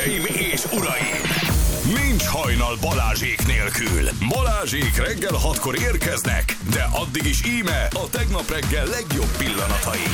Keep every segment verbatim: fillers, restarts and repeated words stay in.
Hölgyeim és uraim! Nincs hajnal Balázsék nélkül. Balázsék reggel hatkor érkeznek, de addig is íme a tegnap reggel legjobb pillanatai.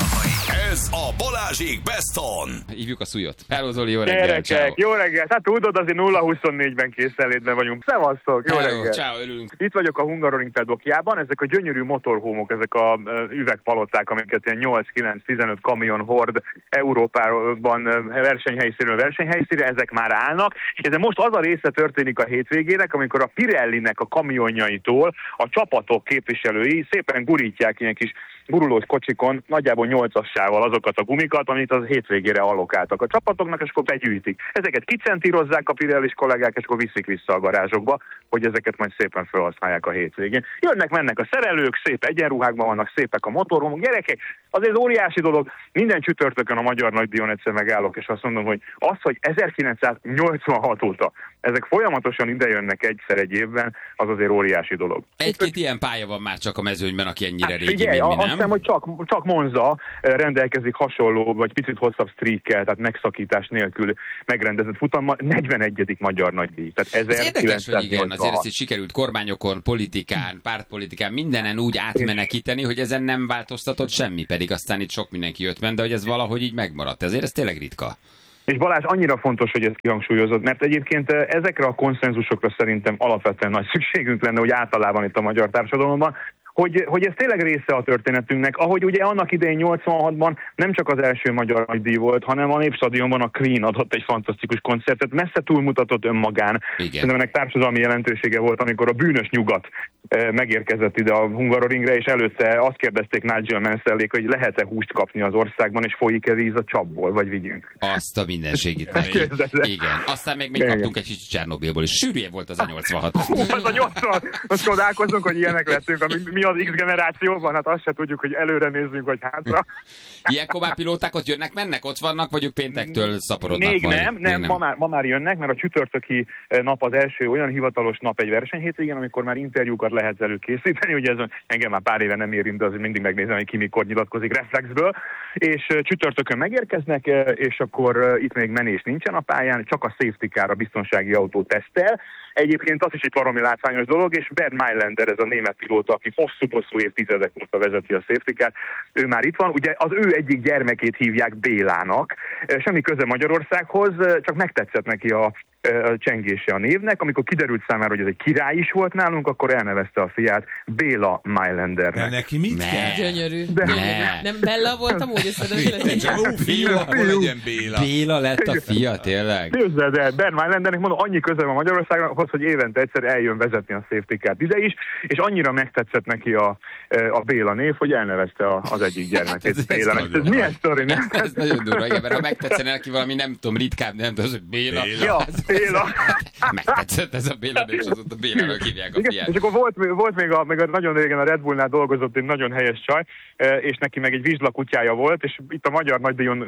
Ez a Balázsék Best On. Hívjuk a Szújot. Hello Zoli, jó reggel, Gyerekek, ciao. jó reggel. Hát tudod, azért nulla huszonnégyben készenlétben vagyunk. Szevasztok, jó Hello, reggel. ciao, örülünk. Itt vagyok a Hungaroring pedokjában, ezek a gyönyörű motorhómok, ezek a uh, üvegpaloták, amiket ilyen nyolc kilenc tizenöt kamion hord Európában uh, versenyhelyszínről versenyhelyszínre, ezek már állnak. És ez most az a része történik a hétvégének, amikor a Pirellinek a kamionjaitól a csapatok képviselői szépen gurítják ilyen kis gurulós kocsikon nagyjából nyolcassával azokat a gumikat, amit az hétvégére allokáltak a csapatoknak, és akkor begyűjtik. Ezeket kicentírozzák a Pirellis kollégák, és akkor viszik vissza a garázsokba, hogy ezeket majd szépen felhasználják a hétvégén. Jönnek, mennek a szerelők, szép egyenruhákban vannak, szépek a motorhomok. Gyerekek, azért óriási dolog. Minden csütörtökön a Magyar Nagydíjon egyszer megállok, és azt mondom, hogy az, hogy ezerkilencszáznyolcvanhat óta ezek folyamatosan idejönnek egyszer egy évben, az azért óriási dolog. Egy-két ilyen pálya van már csak a mezőnyben, aki ennyire Hát régi, figyelj, mint mi, azt nem? hiszem, hogy csak, csak Monza rendelkezik hasonló, vagy picit hosszabb streakkel, tehát megszakítás nélkül megrendezett futammal, negyvenegyedik magyar nagydíj. Tehát Ez érdekes, hogy igen, azért ezt is is sikerült kormányokon, politikán, pártpolitikán, mindenen úgy átmenekíteni, hogy ezen nem változtatott semmi, pedig aztán itt sok mindenki jött men, de hogy ez valahogy így megmaradt. Ezért ez tényleg ritka. És Balázs, annyira fontos, hogy ezt kihangsúlyozod, mert egyébként ezekre a konszenzusokra szerintem alapvetően nagy szükségünk lenne, hogy általában itt a magyar társadalomban, hogy, hogy ez tényleg része a történetünknek, ahogy ugye annak idején nyolcvanhatban nem csak az első magyar nagydíj volt, hanem a Népstadionban a Queen adott egy fantasztikus koncertet, messze túlmutatott önmagán. Szerintem ennek társadalmi jelentősége volt, amikor a bűnös nyugat megérkezett ide a Hungaroringre, és előtte azt kérdezték Nigel Mansell-ék, hogy lehet-e húst kapni az országban, és folyik-e víz a csapból, vagy vigyünk. Azt a mindenségit. Igen. Aztán még, még kaptunk egy kicsit Csernobilból, és sűrűje volt az a nyolcvanhat. Az a nyolcvan, most csodálkozunk, hogy ilyenek lettünk, ami mi az X generációban, hát azt se tudjuk, hogy előre nézzünk, vagy hátra. Ilyenkor már pilóták ott jönnek, mennek, ott vannak, vagy ők péntektől szaporodnak? Még majd? nem, nem, Még ma már, ma már jönnek, mert a csütörtöki nap az első olyan hivatalos nap egy versenyhétvégén, amikor már interjúkat lehet velük készíteni, ugye ez engem már pár éve nem érint, de azért mindig megnézem, hogy ki mikor nyilatkozik reflexből, és csütörtökön megérkeznek, és akkor itt még menés nincsen a pályán, csak a safety car, a biztonsági autó tesztel. Egyébként az is egy baromi látványos dolog, és Bernd Mayländer, ez a német pilóta, aki hosszú-hosszú évtizedek óta vezeti a safety car, ő már itt van, ugye az ő egyik gyermekét hívják Bélának, semmi köze Magyarországhoz, csak megtetszett neki a a csengése a névnek, amikor kiderült számára, hogy ez egy király is volt nálunk, akkor elnevezte a fiát Béla Maylandernek. De neki mit kell? Gyönyörű. De... Ne. Nem Bella voltam úgy, hogy Csak ó, fiú, akkor legyen Béla. Béla lett a fia, tényleg? Képzeld el, Bernd Maylandernek mondom, annyi köze van Magyarországhoz, hogy évente egyszer eljön vezetni a safety car-t ide is, és annyira megtetszett neki a, a Béla név, hogy elnevezte az egyik gyermekét ez, Bélának. Ez, ez milyen sztori, nem? Ez nagyon durva, igen, mert ha megtetszene neki valami, nem tudom, ritkább, nem tudom, hogy Béla. Béla. Ja, Béla. Megtetszett ez a Béla, és azóta Bélának hívják a fiát. És akkor volt, volt még, a, még a nagyon régen a Red Bullnál dolgozott egy nagyon helyes csaj, és neki meg egy vizsla kutyája volt, és itt a Magyar Nagydíjon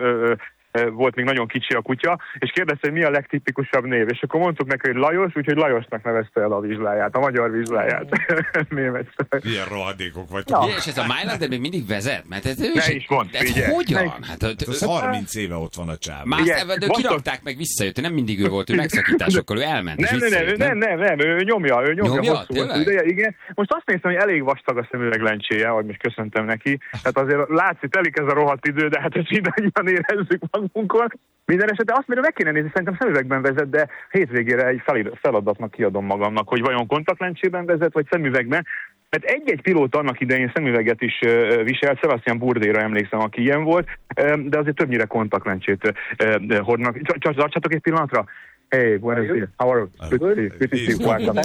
volt még nagyon kicsi a kutya, és kérdezte, hogy mi a legtipikusabb név, és akkor mondtuk neki, hogy Lajos, úgyhogy Lajosnak nevezte el a vizsláját, a magyar vizsláját. Német. Ilyen rohadékok vagytok. Ja. És ez a Maylander még mindig vezet? Mert ez, ő Ne is mond, ez figyelj. hogyan? Ne Hát, Ez harminc éve ott van a csáv. Már Igen, de vasszor- kirakták meg, visszajött, nem mindig ő volt, ő megszakításokkal, ő elment, és Nem, nem, nem, visszajött, nem, nem, nem, ő nyomja, ő nyomja, Nyomja? hosszú, Tényleg? hosszú ideje, igen. Most azt néztem, hogy elég vastag a szemüveglencséje, ahogy most köszöntem neki. Tehát azért látszik, telik ez a rohadt idő, de hát ezt mindannyian érezzük magunkon. Minden esetben azt mondom, meg kéne nézni, szerintem szemüvegben vezet, de hétvégére egy feladatnak kiadom magamnak, hogy vajon kontaktlencsében vezet, vagy szemüvegben. Mert egy-egy pilóta annak idején szemüveget is uh, viselt, Sebastian Bourdais-ra emlékszem, aki ilyen volt, uh, de azért többnyire kontaktlencsét uh, hordnak. Csak tartsatok egy pillanatra. Hey, buenos dias. How are you? Good to see you. Good to see you. Welcome.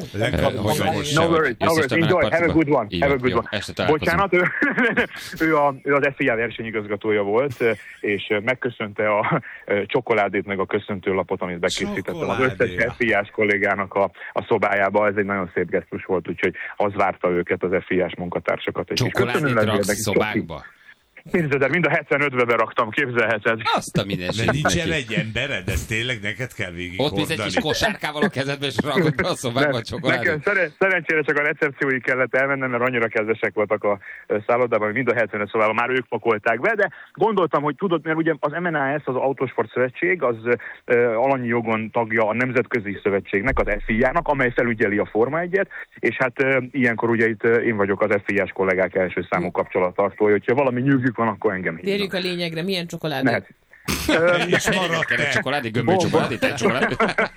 No worries, no worries. Enjoy. Have a good one. Have a good one. Bocsánat, ő, ő, a, ő az ef i á versenyigazgatója volt, és megköszönte a csokoládét meg a köszöntőlapot, amit bekészítettem az összes ef i á-s kollégának a, a szobájába. Ez egy nagyon szép gesztus volt, úgyhogy az várta őket, az ef i á-s munkatársakat. Csokoládét raksz szobákba? Képzeld, mind a hetvenötbe beraktam, képzelheted. Azt a minőség. De nincsen egy embered, ez tényleg neked kell végig ott mész egy kis kosárkával a kezedbe, és rakod be a szobába a csokoládét. Nekem szeren- szerencsére csak a recepcióig kellett elmennem, mert annyira kedvesek voltak a szállodában, hogy mind a hetvenöt szobában már ők pakolták be, de gondoltam, hogy tudod, mert ugye az em en á es, az Autósport Szövetség, az uh, alanyi jogon tagja a Nemzetközi Szövetségnek, az ef i á-nak, amely felügyeli a Forma egyet, és hát uh, ilyenkor ugye itt uh, én vagyok az ef i á-s kollégák első számú kapcsolattartója, hogyha valami nyűgük van, akkor engem hívnak. Térjük a lényegre, milyen csokoládé? Mehet. És maradt Egy te. csokoládé, gömböly csokoládé, te csokoládé.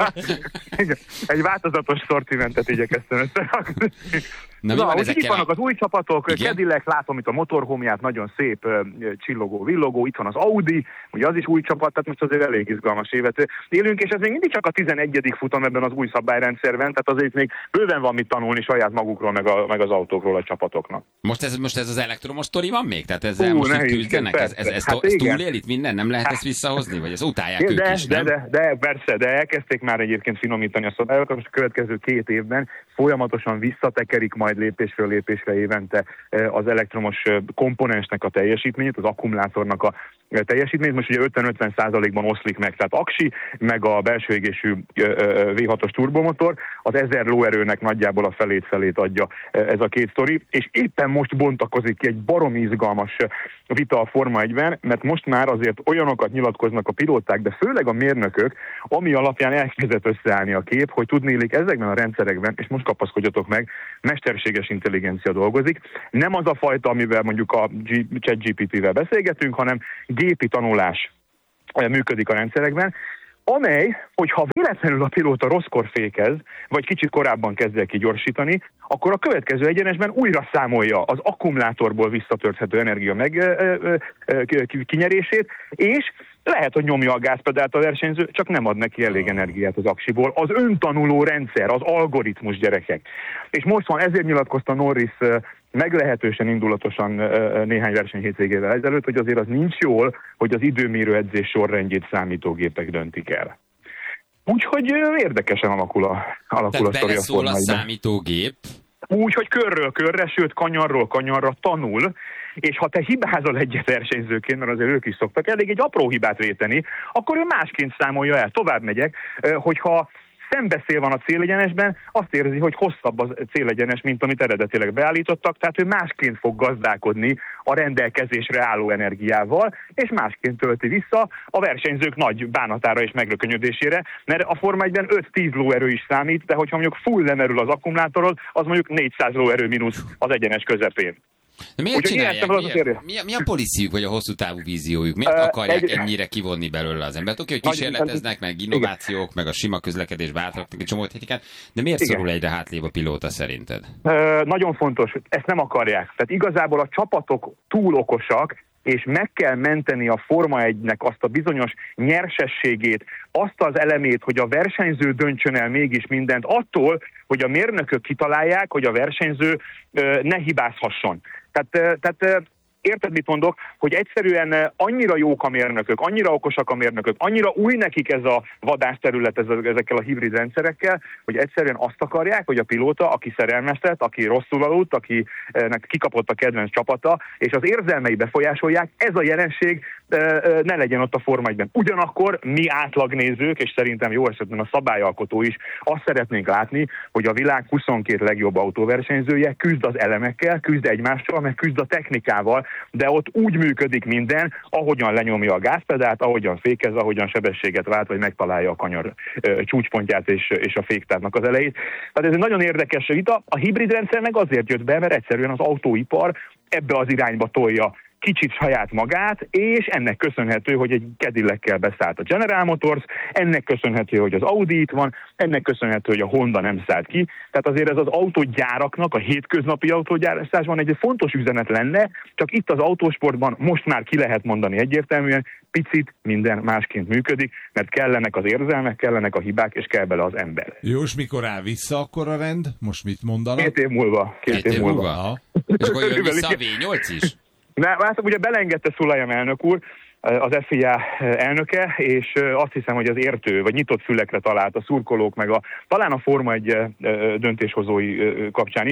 Egy változatos szortimentet igyekeztem összerakni. Na, mi Na, van úgyhogy itt ezekkel vannak a... az új csapatok, Igen? Cadillac, látom itt a motorhómját, nagyon szép, uh, csillogó, villogó, itt van az Audi, ugye az is új csapat, tehát most azért elég izgalmas évet élünk, és ez még mindig csak a tizenegyedik futam ebben az új szabályrendszerben, tehát azért még bőven van mit tanulni saját magukról, meg, a, meg az autókról a csapatoknak. Most ez, most ez az elektromos sztori van még? Tehát ezzel Ú, most nehéz, itt küzdenek? Ez, ez, ez, hát ez igen. túlél itt minden? Nem lehet ezt visszahozni? Vagy ezt utálják de, ők is, de, nem? de, de, persze, de elkezdték már egyébként finomítani a szabályokat, most a következő két évben folyamatosan visszatekerik majd lépésről lépésre évente az elektromos komponensnek a teljesítményét, az akkumulátornak a teljesítményt. Most ugye ötven-ötven százalékban oszlik meg, tehát aksi, meg a belső égésű vé hatos turbomotor, az ezer lóerőnek nagyjából a felét-felét adja ez a két sztori, és éppen most bontakozik ki egy baromi izgalmas vita a Forma egyben, mert most már azért olyanokat nyilatkoznak a pilóták, de főleg a mérnökök, ami alapján elkezdett összeállni a kép, hogy tudnélik ezekben a rendszerekben, és most kapaszkodjatok meg, mesterséges intelligencia dolgozik. Nem az a fajta, amivel mondjuk a ChatGPT-vel beszélgetünk, hanem gépi tanulás működik a rendszerekben, amely, hogyha véletlenül a pilóta rosszkor fékez, vagy kicsit korábban kezd el kigyorsítani, akkor a következő egyenesben újra számolja az akkumulátorból visszatölthető energia meg ö, ö, ö, kinyerését, és lehet, hogy nyomja a gázpedált a versenyző, csak nem ad neki elég energiát az aksiból. Az öntanuló rendszer, az algoritmus, gyerekek. És most van, ezért nyilatkozta Norris meglehetősen indulatosan néhány versenyhétvégével ezelőtt, hogy azért az nincs jól, hogy az időmérő edzés sorrendjét számítógépek döntik el. Úgyhogy érdekesen alakul a, alakul a sztori a szól a Forma egyben. számítógép. Úgy, hogy körről körre, sőt kanyarról kanyarra tanul, és ha te hibázol egyet versenyzőként, mert azért ők is szoktak elég egy apró hibát véteni, akkor ő másként számolja el. Tovább megyek, hogyha szembeszél van a célegyenesben, azt érzi, hogy hosszabb a célegyenes, mint amit eredetileg beállítottak, tehát ő másként fog gazdálkodni a rendelkezésre álló energiával, és másként tölti vissza a versenyzők nagy bánatára és megrökönyödésére, mert a Forma egyben öt-tíz lóerő is számít, de hogyha mondjuk full lemerül az akkumulátorod, az mondjuk négyszáz lóerő mínusz az egyenes közepén. De miért Úgyhogy csinálják? az Mi, a, mi, a, mi a policyjük, vagy a hosszú távú víziójuk? Miért Uh, akarják egy... ennyire kivonni belőle az embert? Oké, hogy kísérleteznek, meg innovációk, igen, meg a sima közlekedés bátraknak egy csomó technikát, de miért igen. szorul egyre hátlébb a pilóta szerinted? Uh, nagyon fontos, ezt nem akarják. Tehát igazából a csapatok túl okosak, és meg kell menteni a Forma egynek azt a bizonyos nyersességét, azt az elemét, hogy a versenyző döntsön el mégis mindent, attól, hogy a mérnökök kitalálják, hogy a versenyző uh, ne hibázhasson. Tehát, uh, tehát uh, érted, mit mondok, hogy egyszerűen annyira jók a mérnökök, annyira okosak a mérnökök, annyira új nekik ez a vadászterület ezekkel a hibrid rendszerekkel, hogy egyszerűen azt akarják, hogy a pilóta, aki szerelmeztet, aki rosszul aludt, akinek kikapott a kedvenc csapata, és az érzelmei befolyásolják, ez a jelenség ne legyen ott a Forma egyben. Ugyanakkor mi átlagnézők, és szerintem jó esetben a szabályalkotó is, azt szeretnénk látni, hogy a világ huszonkét legjobb autóversenyzője küzd az elemekkel, küzd egymással, meg küzd a technikával, de ott úgy működik minden, ahogyan lenyomja a gázpedált, ahogyan fékez, ahogyan sebességet vált, vagy megtalálja a kanyar ö, csúcspontját és, és a féktávnak az elejét. Tehát ez egy nagyon érdekes vita. A hibrid rendszer meg azért jött be, mert egyszerűen az autóipar ebbe az irányba tolja kicsit saját magát, és ennek köszönhető, hogy egy Cadillac-kel beszállt a General Motors, ennek köszönhető, hogy az Audi itt van, ennek köszönhető, hogy a Honda nem szállt ki. Tehát azért ez az autógyáraknak, a hétköznapi autógyártásban egy fontos üzenet lenne, csak itt az autósportban most már ki lehet mondani egyértelműen, picit minden másként működik, mert kellenek az érzelmek, kellenek a hibák, és kell bele az ember. Jó, és mikor áll vissza akkor a rend? Most mit mondanak? Két év múlva. Két, Két év, év múlva. múlva. És akkor jön vissza a vé nyolc is? Na, hát ugye belengedte Szulajam elnök úr, az ef i á elnöke, és azt hiszem, hogy az értő, vagy nyitott fülekre talált a szurkolók, meg a, talán a Forma egy döntéshozói kapcsán is,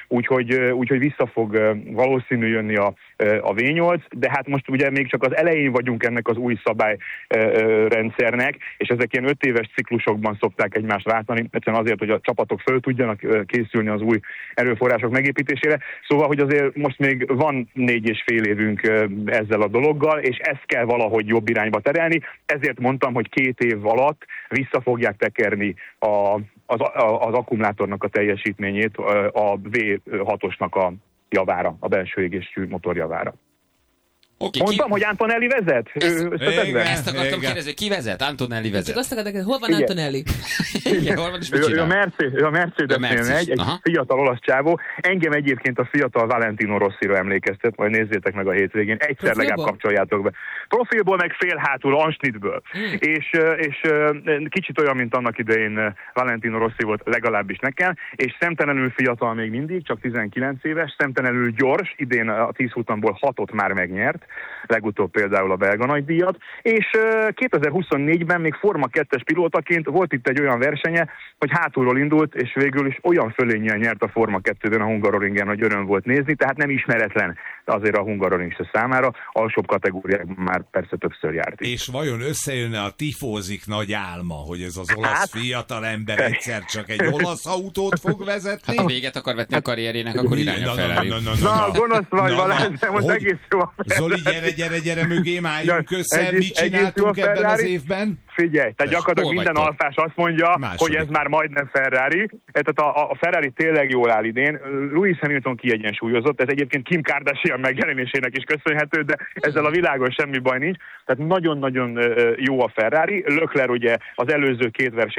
úgyhogy, úgyhogy vissza fog valószínű jönni a, a vé nyolc, de hát most ugye még csak az elején vagyunk ennek az új szabályrendszernek, és ezek ilyen öt éves ciklusokban szokták egymást váltani, egyszerűen azért, hogy a csapatok föl tudjanak készülni az új erőforrások megépítésére. Szóval, hogy azért most még van négy és fél évünk ezzel a dologgal, és ezt kell valahogy jobb irányba terelni. Ezért mondtam, hogy két év alatt vissza fogják tekerni a, az, a, az akkumulátornak a teljesítményét a vé hatosnak a javára, a belső égésű motor javára. Okay, Mondtam, ki... hogy Antonelli vezet? Ezt, ő, ezt akartam kérdezni, ki vezet? Antonelli vezet. Csak azt akartam, hol van Antonelli? Igen, hol van, és mit ő, csinál? ő a Mercedes, ő a Mercedes-nél megy, egy Aha. fiatal olasz csávó. Engem egyébként a fiatal Valentino Rossira emlékeztet, majd nézzétek meg a hétvégén. Egyszer Profilból? legalább kapcsoljátok be. Profilból, meg fél hátul, ansnitből. Mm. És, és kicsit olyan, mint annak idején Valentino Rossi volt, legalábbis nekem, és szemtelenül fiatal még mindig, csak tizenkilenc éves, szemtelenül gyors, idén a tíz futamból hatot már megnyert, legutóbb például a belga nagydíjat, és kétezer-huszonnégyben még Forma kettes pilótaként volt itt egy olyan versenye, hogy hátulról indult, és végül is olyan fölénnyel nyert a Forma kettőben a Hungaroringen, hogy öröm volt nézni, tehát nem ismeretlen azért a Hungaroring se számára, alsóbb kategóriákban már persze többször járt. És vajon összejönne a tifózik nagy álma, hogy ez az olasz Hát, fiatal ember egyszer csak egy olasz autót fog vezetni? Hát, ha véget akar vetni a karrierjének, akkor irány a Ferrari. Na, na, Na, gonosz vagy, Balázs, de most hogy? egész jó. Zoli, gyere, gyere, gyere mögém, álljunk Ja, össze, egész- mit egész csináltunk jó a ebben az Ferrari. évben? Figyelj, tehát gyakorlatilag hol minden vagytok? alfás azt mondja, Második. hogy ez már majdnem Ferrari. Tehát a, a Ferrari tényleg jól áll idén. Lewis Hamilton kiegyensúlyozott, ez egyébként Kim Kardashian megjelenésének is köszönhető, de ezzel a világon semmi baj nincs. Tehát nagyon-nagyon jó a Ferrari. Leclerc ugye az előző két verseny